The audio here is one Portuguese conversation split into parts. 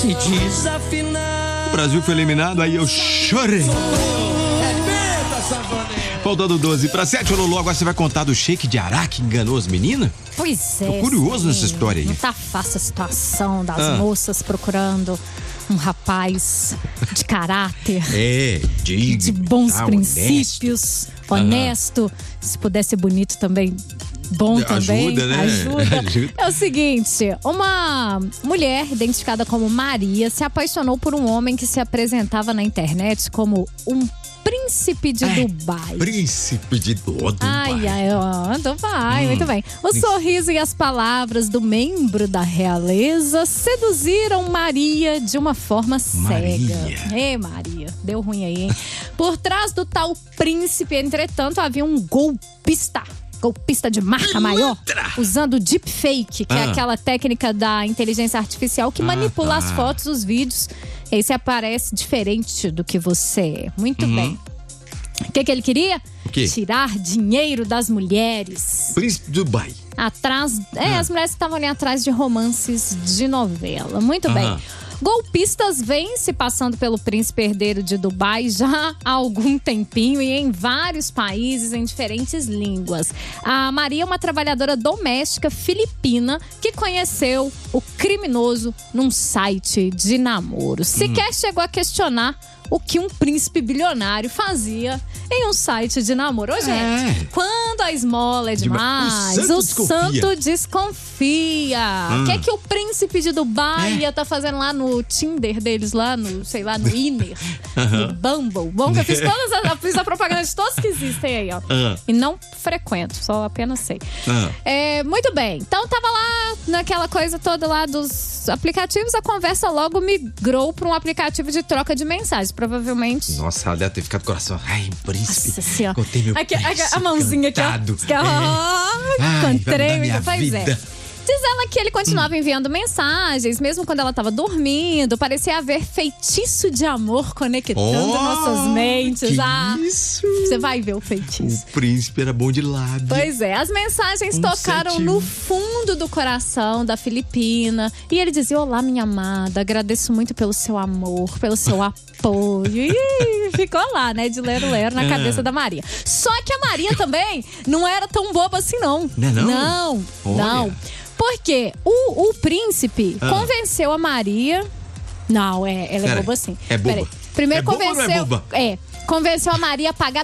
E desafinar. O Brasil foi eliminado, aí eu chorei. Faltando 12 para 7, Lulu, agora você vai contar do Sheik Jarrah que enganou as meninas? Pois é. Tô curioso nessa história aí. Não tá fácil a situação das moças procurando um rapaz de caráter. Digno, de bons princípios, honesto. Se puder ser bonito também, bom também. Ajuda, né? Ajuda. É o seguinte, uma mulher identificada como Maria se apaixonou por um homem que se apresentava na internet como um príncipe de Dubai. Príncipe de Dubai. Dubai, muito bem. O sorriso e as palavras do membro da realeza seduziram Maria de uma forma cega. Ei, Maria, deu ruim aí, hein? Por trás do tal príncipe, entretanto, havia um golpista de marca maior, usando deepfake, que é aquela técnica da inteligência artificial que manipula as fotos, os vídeos. E aí você aparece diferente do que você é. Muito bem. O que ele queria? O quê? Tirar dinheiro das mulheres. Príncipe de Dubai. As mulheres estavam ali atrás de romances de novela. Muito bem. Golpistas vêm se passando pelo príncipe herdeiro de Dubai já há algum tempinho e em vários países, em diferentes línguas. A Maria é uma trabalhadora doméstica filipina que conheceu o criminoso num site de namoro. Sequer chegou a questionar o que um príncipe bilionário fazia em um site de namoro. Ô, gente, quando a esmola é demais, o santo desconfia. O que é que o príncipe de Dubai ia estar fazendo lá no Tinder deles, lá no, sei lá, no Iner, no Bumble? Bom, que eu fiz a propaganda de todos que existem aí, ó. E não frequento, só apenas sei. Muito bem, então tava lá naquela coisa toda lá dos aplicativos, a conversa logo migrou para um aplicativo de troca de mensagens. Provavelmente. Nossa, ela deve ter ficado com o coração. Ai, príncipe. Nossa senhora. Contei meu príncipe. A mãozinha aqui, ó. Encontrei. Pois é. Diz ela que ele continuava enviando mensagens, mesmo quando ela estava dormindo. Parecia haver feitiço de amor conectando nossas mentes. Isso? Você vai ver o feitiço. O príncipe era bom de lábio. Pois é, as mensagens tocaram no fundo do coração da filipina. E ele dizia: olá, minha amada, agradeço muito pelo seu amor, pelo seu apoio. E ficou lá, né, de lero-lero na cabeça da Maria. Só que a Maria também não era tão boba assim, não. Não. Porque o príncipe convenceu a Maria. Não, ela é boba sim. É boba. Primeiro convenceu. Boba ou não é boba? Convenceu a Maria a pagar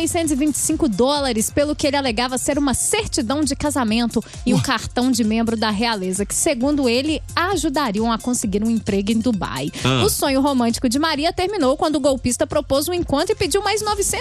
$1.625 pelo que ele alegava ser uma certidão de casamento e um cartão de membro da realeza, que, segundo ele, ajudariam a conseguir um emprego em Dubai. O sonho romântico de Maria terminou quando o golpista propôs um encontro e pediu mais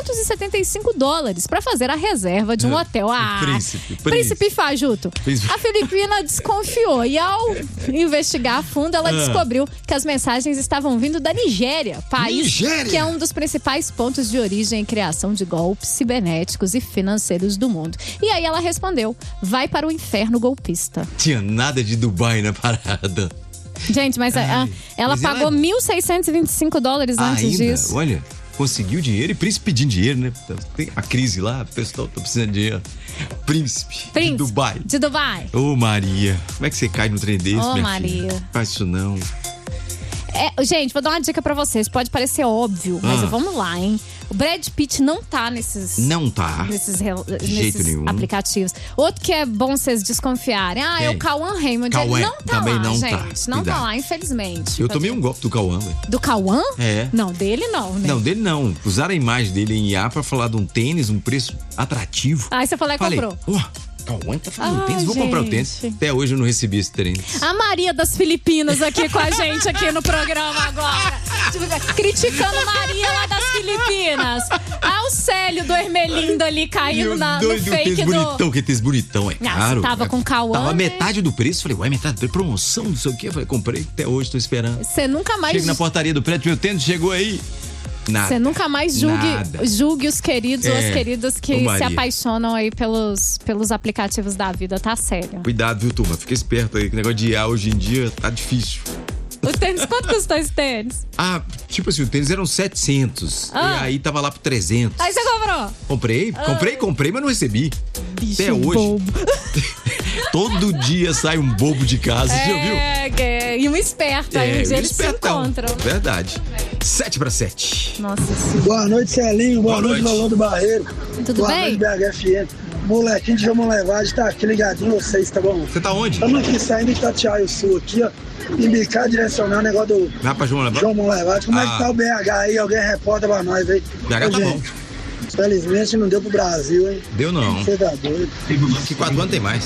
$975 para fazer a reserva de um hotel. Príncipe fajuto. A filipina desconfiou e, ao investigar a fundo, ela descobriu que as mensagens estavam vindo da Nigéria, país que é um dos principais pontos de origem e criação de golpes cibernéticos e financeiros do mundo. E aí ela respondeu: vai para o inferno, golpista. Tinha nada de Dubai na parada. Gente, mas ela pagou $1.625 antes disso. Olha, conseguiu dinheiro e príncipe pedindo dinheiro, né? Tem a crise lá, o pessoal tá precisando de dinheiro. Príncipe de Dubai. Ô, Maria, como é que você cai no trem desse, minha Maria? Filha? Faz isso não. Gente, vou dar uma dica pra vocês. Pode parecer óbvio, mas vamos lá, hein? O Brad Pitt não tá nesses aplicativos. Outro que é bom vocês desconfiarem. É o Cauã Raymond. Ele não tá também lá, não gente. Não tá lá, infelizmente. Eu tomei um golpe do Cauã, velho. Do Cauã? É. Não, dele não, né? Não, dele não. Usaram a imagem dele em IA pra falar de um tênis, um preço atrativo. Aí você falou e comprou. Cauã tá falando tênis, vou comprar o tênis. Até hoje eu não recebi esse tênis. A Maria das Filipinas aqui com a gente aqui no programa agora. Criticando Maria lá das Filipinas. O Célio do Ermelindo ali caindo no fake do... bonitão, que tênis bonitão, é caro. Tava com Cauã, tava metade do preço. Falei, metade do preço, promoção, não sei o quê. Falei, comprei, até hoje tô esperando. Você nunca mais... Chego na portaria do prédio, meu tênis chegou aí. Você nunca mais julgue os queridos ou as queridas que se apaixonam aí pelos aplicativos da vida, tá sério. Cuidado, viu, turma? Fica esperto aí, que o negócio de IA hoje em dia tá difícil. O tênis, quanto custou esse tênis? Tipo assim, o tênis eram 700. E aí tava lá pro 300. Aí você comprou? Comprei, mas não recebi. Bicho até hoje. Bobo. Todo dia sai um bobo de casa, você já viu? E um esperto, aí um dia eles se encontram. Verdade. 7/7. Nossa senhora. Boa noite, Celinho. Boa noite, Lolão do Barreiro. Tudo bem? Boa noite, BHFM. Molequinho de João Levade tá aqui ligadinho vocês, tá bom? Você tá onde? Estamos aqui saindo de Itatiaia Sul aqui, ó. Embicar, direcionar o negócio do Vai pra João Levade. Como é que tá o BH aí? Alguém reporta pra nós aí. BH tá bom. Infelizmente não deu pro Brasil, hein? Deu não. Você tá doido. Daqui 4 anos tem mais.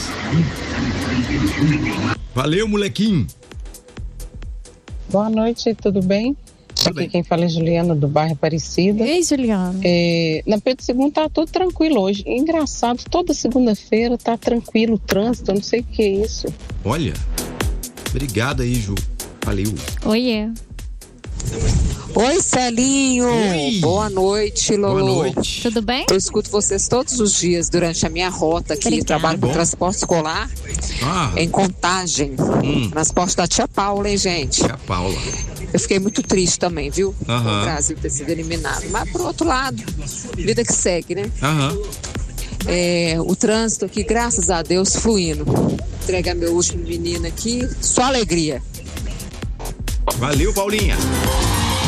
Valeu, molequinho. Boa noite, tudo bem? Aqui quem fala é Juliana, do bairro Aparecida. Ei, Juliana. Na Pedro II tá tudo tranquilo hoje. Engraçado, toda segunda-feira tá tranquilo o trânsito, eu não sei o que é isso. Olha, obrigado aí, Ju. Valeu. Oiê. Oi, Celinho. Oi. Boa noite, Lolo. Boa noite. Tudo bem? Eu escuto vocês todos os dias durante a minha rota aqui. Obrigada. Trabalho com transporte escolar em Contagem. Transporte da Tia Paula, hein, gente? Tia Paula. Eu fiquei muito triste também, viu? O Brasil ter sido eliminado. Mas, por outro lado, vida que segue, né? O trânsito aqui, graças a Deus, fluindo. Entregar meu último menino aqui, só alegria. Valeu, Paulinha.